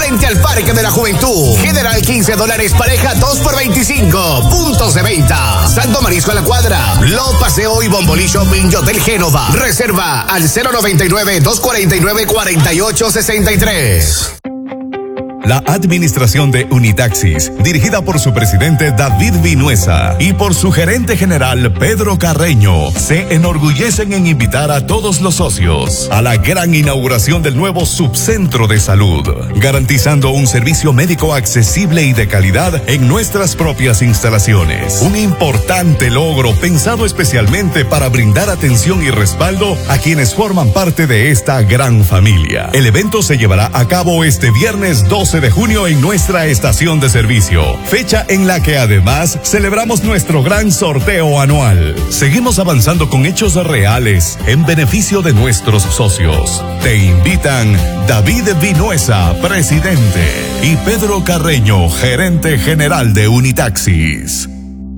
frente al Parque de la Juventud. General $15, pareja 2 por $25. Puntos de venta: Santo Marisco a la Cuadra, Lo Paseo y Bombolí Shopping Hotel Génova. Reserva al 099-249-4863. La administración de Unitaxis, dirigida por su presidente David Vinuesa y por su gerente general Pedro Carreño, se enorgullecen en invitar a todos los socios a la gran inauguración del nuevo subcentro de salud, garantizando un servicio médico accesible y de calidad en nuestras propias instalaciones. Un importante logro pensado especialmente para brindar atención y respaldo a quienes forman parte de esta gran familia. El evento se llevará a cabo este viernes 12 de junio en nuestra estación de servicio, fecha en la que además celebramos nuestro gran sorteo anual. Seguimos avanzando con hechos reales en beneficio de nuestros socios. Te invitan David Vinuesa, presidente, y Pedro Carreño, gerente general de Unitaxis.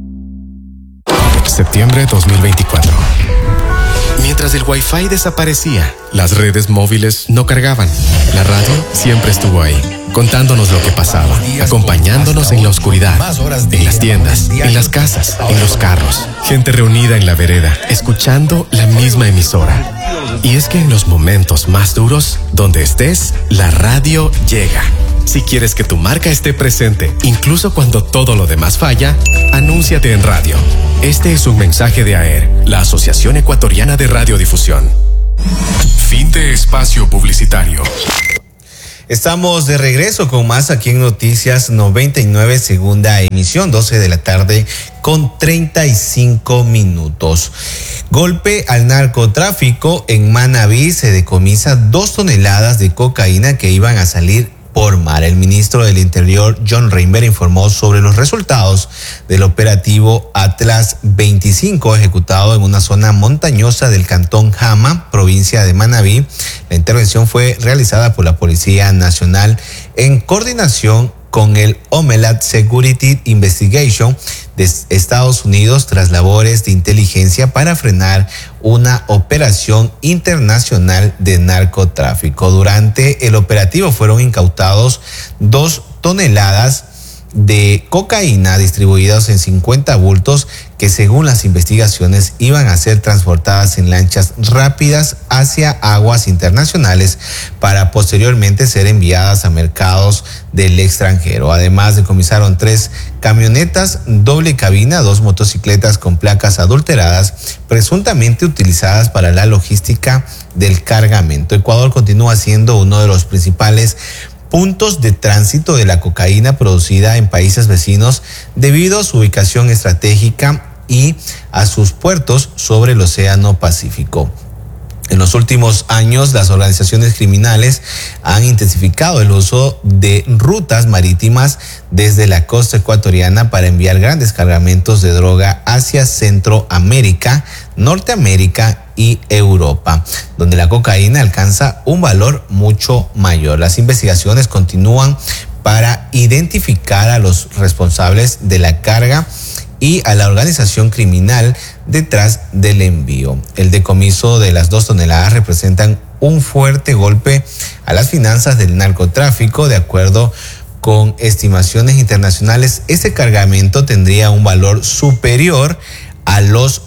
Septiembre 2024. Mientras el Wi-Fi desaparecía, las redes móviles no cargaban. La radio siempre estuvo ahí, contándonos lo que pasaba, acompañándonos en la oscuridad, en las tiendas, en las casas, en los carros. Gente reunida en la vereda, escuchando la misma emisora. Y es que en los momentos más duros, donde estés, la radio llega. Si quieres que tu marca esté presente, incluso cuando todo lo demás falla, anúnciate en radio. Este es un mensaje de AER, la Asociación Ecuatoriana de Radiodifusión. Fin de espacio publicitario. Estamos de regreso con más aquí en Noticias 99, segunda emisión, 12 de la tarde con 35 minutos. Golpe al narcotráfico en Manabí. Se decomisa 2 toneladas de cocaína que iban a salir por mar. El ministro del Interior, John Reinberg, informó sobre los resultados del operativo Atlas 25, ejecutado en una zona montañosa del cantón Jama, provincia de Manabí. La intervención fue realizada por la Policía Nacional en coordinación con el Homeland Security Investigation de Estados Unidos tras labores de inteligencia para frenar una operación internacional de narcotráfico. Durante el operativo fueron incautados 2 toneladas de cocaína distribuidas en 50 bultos que, según las investigaciones, iban a ser transportadas en lanchas rápidas hacia aguas internacionales para posteriormente ser enviadas a mercados del extranjero. Además, decomisaron 3 camionetas doble cabina, 2 motocicletas con placas adulteradas, presuntamente utilizadas para la logística del cargamento. Ecuador continúa siendo uno de los principales puntos de tránsito de la cocaína producida en países vecinos debido a su ubicación estratégica y a sus puertos sobre el Océano Pacífico. En los últimos años, las organizaciones criminales han intensificado el uso de rutas marítimas desde la costa ecuatoriana para enviar grandes cargamentos de droga hacia Centroamérica, Norteamérica y Europa, donde la cocaína alcanza un valor mucho mayor. Las investigaciones continúan para identificar a los responsables de la carga y a la organización criminal detrás del envío. El decomiso de las 2 toneladas representan un fuerte golpe a las finanzas del narcotráfico. De acuerdo con estimaciones internacionales, este cargamento tendría un valor superior a los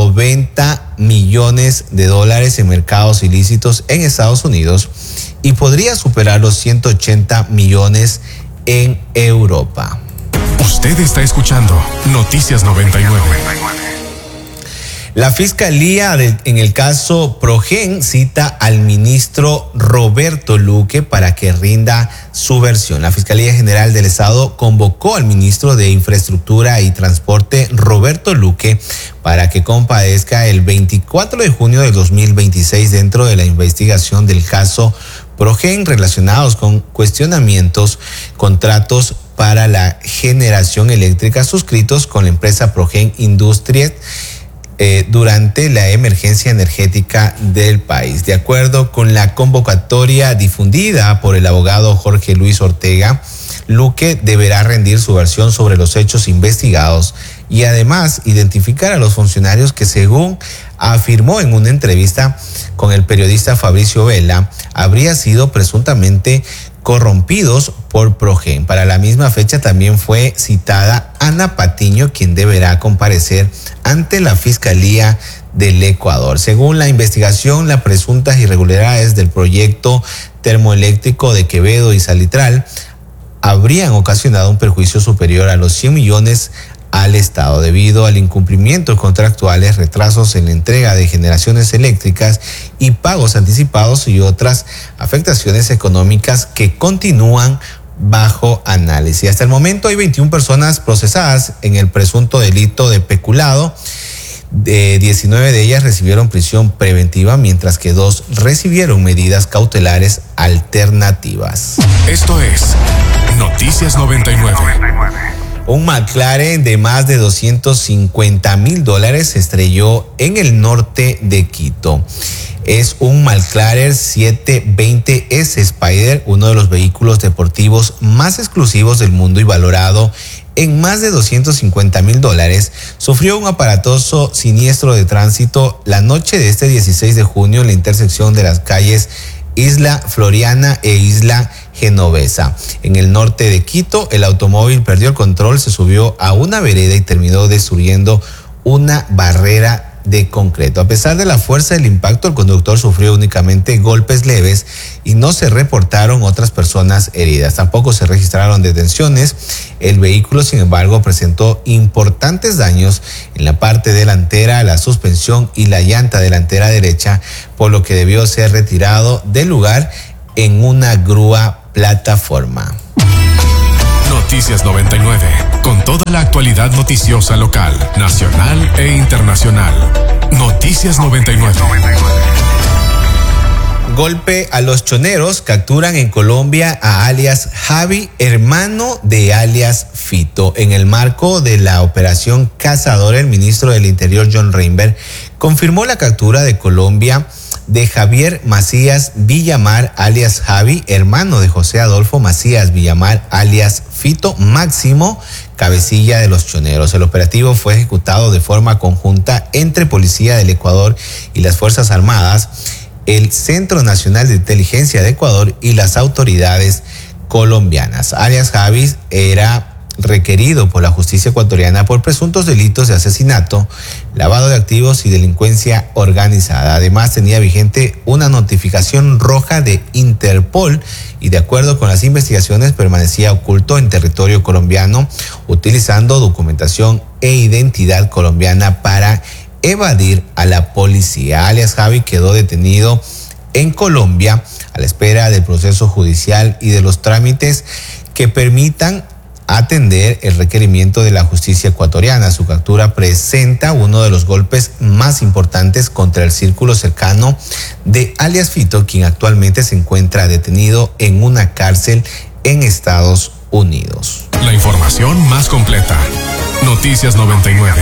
90 millones de dólares en mercados ilícitos en Estados Unidos y podría superar los 180 millones en Europa. Usted está escuchando Noticias 99. La Fiscalía en el caso Progen cita al ministro Roberto Luque para que rinda su versión. La Fiscalía General del Estado convocó al ministro de Infraestructura y Transporte, Roberto Luque, para que comparezca el 24 de junio de 2026 dentro de la investigación del caso Progen relacionados con cuestionamientos, contratos para la generación eléctrica suscritos con la empresa Progen Industries durante la emergencia energética del país. De acuerdo con la convocatoria difundida por el abogado Jorge Luis Ortega, Luque deberá rendir su versión sobre los hechos investigados y además identificar a los funcionarios que, según afirmó en una entrevista con el periodista Fabricio Vela, habría sido presuntamente corrompidos por Progen. Para la misma fecha también fue citada Ana Patiño, quien deberá comparecer ante la Fiscalía del Ecuador. Según la investigación, las presuntas irregularidades del proyecto termoeléctrico de Quevedo y Salitral habrían ocasionado un perjuicio superior a los 100 millones al Estado debido al incumplimiento contractuales, retrasos en la entrega de generaciones eléctricas y pagos anticipados y otras afectaciones económicas que continúan bajo análisis. Hasta el momento hay 21 personas procesadas en el presunto delito de peculado. 19 de ellas recibieron prisión preventiva, mientras que 2 recibieron medidas cautelares alternativas. Esto es Noticias 99. Un McLaren de más de $250,000 se estrelló en el norte de Quito. Es un McLaren 720S Spider, uno de los vehículos deportivos más exclusivos del mundo y valorado en más de $250,000, sufrió un aparatoso siniestro de tránsito la noche de este 16 de junio en la intersección de las calles Isla Floriana e Isla Genovesa. En el norte de Quito, el automóvil perdió el control, se subió a una vereda y terminó destruyendo una barrera de concreto. A pesar de la fuerza del impacto, el conductor sufrió únicamente golpes leves y no se reportaron otras personas heridas. Tampoco se registraron detenciones. El vehículo, sin embargo, presentó importantes daños en la parte delantera, la suspensión y la llanta delantera derecha, por lo que debió ser retirado del lugar en una grúa plataforma. Noticias 99, con toda la actualidad noticiosa local, nacional e internacional. Noticias 99. Golpe a los choneros, capturan en Colombia a alias Javi, hermano de alias Fito. En el marco de la operación Cazador, el ministro del Interior, John Reinberg, confirmó la captura de Colombia de Javier Macías Villamar, alias Javi, hermano de José Adolfo Macías Villamar, alias Fito Máximo, cabecilla de los choneros. El operativo fue ejecutado de forma conjunta entre Policía del Ecuador y las Fuerzas Armadas, el Centro Nacional de Inteligencia de Ecuador y las autoridades colombianas. Alias Javi era requerido por la justicia ecuatoriana por presuntos delitos de asesinato, lavado de activos y delincuencia organizada. Además, tenía vigente una notificación roja de Interpol y, de acuerdo con las investigaciones, permanecía oculto en territorio colombiano utilizando documentación e identidad colombiana para evadir a la policía. Alias Javi quedó detenido en Colombia a la espera del proceso judicial y de los trámites que permitan atender el requerimiento de la justicia ecuatoriana. Su captura presenta uno de los golpes más importantes contra el círculo cercano de alias Fito, quien actualmente se encuentra detenido en una cárcel en Estados Unidos. La información más completa. Noticias 99.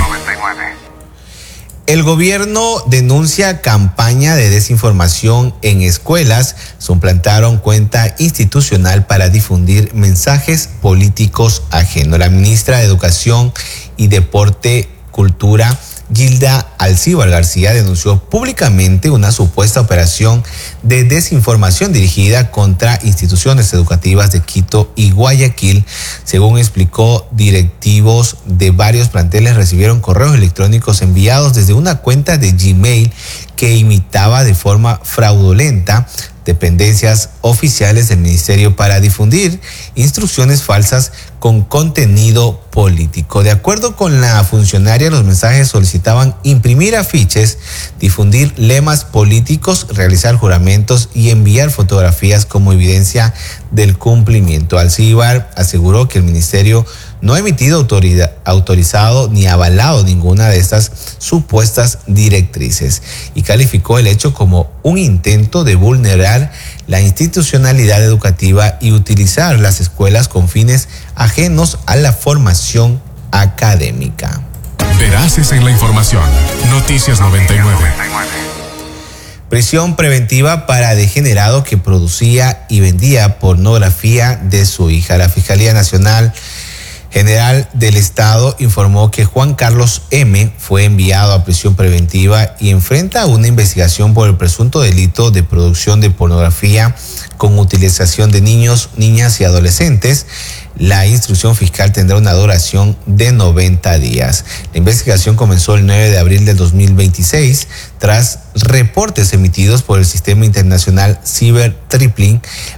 El gobierno denuncia campaña de desinformación en escuelas. Suplantaron cuenta institucional para difundir mensajes políticos ajenos. La ministra de Educación y Deporte, Cultura, Gilda Alcíbar García, denunció públicamente una supuesta operación de desinformación dirigida contra instituciones educativas de Quito y Guayaquil. Según explicó, directivos de varios planteles recibieron correos electrónicos enviados desde una cuenta de Gmail que imitaba de forma fraudulenta dependencias oficiales del ministerio para difundir instrucciones falsas con contenido político. De acuerdo con la funcionaria, los mensajes solicitaban imprimir afiches, difundir lemas políticos, realizar juramentos y enviar fotografías como evidencia del cumplimiento. Alcíbar aseguró que el ministerio no ha emitido autorizado ni avalado ninguna de estas supuestas directrices y calificó el hecho como un intento de vulnerar la institucionalidad educativa y utilizar las escuelas con fines ajenos a la formación académica. Veraces en la información. Noticias 99. Prisión preventiva para degenerado que producía y vendía pornografía de su hija. La Fiscalía Nacional General del Estado informó que Juan Carlos M. fue enviado a prisión preventiva y enfrenta una investigación por el presunto delito de producción de pornografía con utilización de niños, niñas y adolescentes. La instrucción fiscal tendrá una duración de 90 días. La investigación comenzó el 9 de abril del 2026 tras reportes emitidos por el Sistema Internacional Cyber Tripling,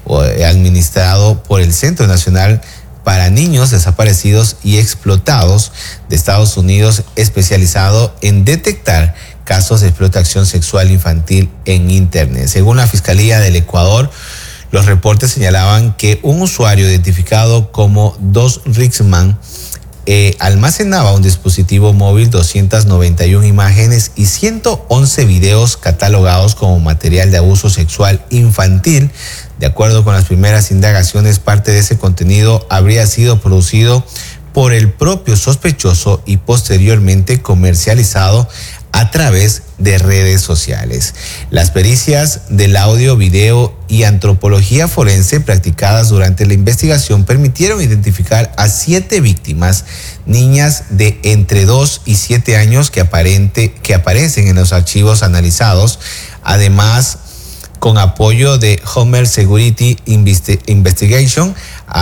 administrado por el Centro Nacional para Niños Desaparecidos y Explotados de Estados Unidos, especializado en detectar casos de explotación sexual infantil en Internet. Según la Fiscalía del Ecuador, los reportes señalaban que un usuario identificado como Dos Rixman almacenaba un dispositivo móvil, 291 imágenes y 111 videos catalogados como material de abuso sexual infantil. De acuerdo con las primeras indagaciones, parte de ese contenido habría sido producido por el propio sospechoso y posteriormente comercializado a través de redes sociales. Las pericias del audio, video y antropología forense practicadas durante la investigación permitieron identificar a 7 víctimas, niñas de entre 2 y 7 años que aparecen en los archivos analizados. Además, con apoyo de Homeland Security Investigation,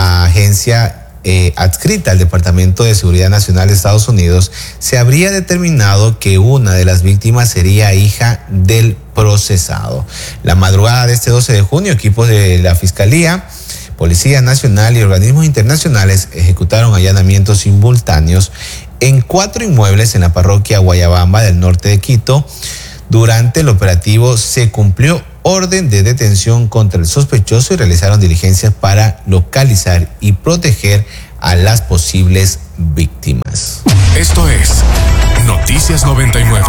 agencia adscrita al Departamento de Seguridad Nacional de Estados Unidos, se habría determinado que una de las víctimas sería hija del procesado. La madrugada de este 12 de junio, equipos de la Fiscalía, Policía Nacional y organismos internacionales ejecutaron allanamientos simultáneos en 4 inmuebles en la parroquia Guayabamba del norte de Quito. Durante el operativo se cumplió orden de detención contra el sospechoso y realizaron diligencias para localizar y proteger a las posibles víctimas. Esto es Noticias 99.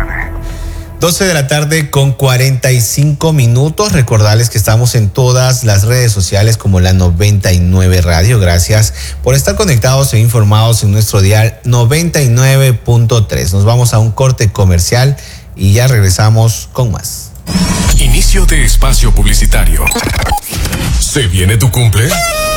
12 de la tarde con 45 minutos. Recordarles que estamos en todas las redes sociales como la 99 Radio. Gracias por estar conectados e informados en nuestro dial 99.3. Nos vamos a un corte comercial y ya regresamos con más. Inicio de espacio publicitario. ¿Se viene tu cumple?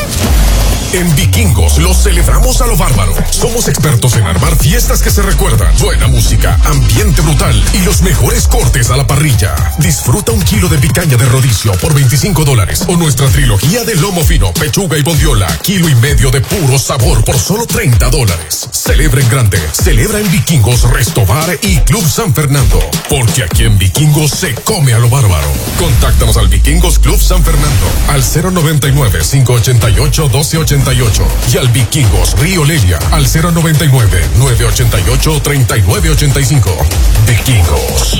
En Vikingos lo celebramos a lo bárbaro. Somos expertos en armar fiestas que se recuerdan. Buena música, ambiente brutal y los mejores cortes a la parrilla. Disfruta 1 kilo de picaña de rodicio por $25 o nuestra trilogía de lomo fino, pechuga y bondiola, 1,5 kilos de puro sabor por solo $30. Celebra en grande. Celebra en Vikingos, Restobar y Club San Fernando. Porque aquí en Vikingos se come a lo bárbaro. Contáctanos al Vikingos Club San Fernando al 099-588-1288 y al Vikingos Río Lelia al 099-988-3985. Vikingos.